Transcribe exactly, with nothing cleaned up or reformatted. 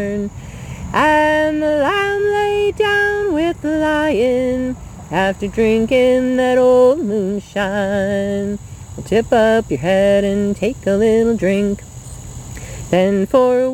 And the lamb lay down with the lion after drinking that old moonshine. Well, tip up your head and take a little drink. Then for a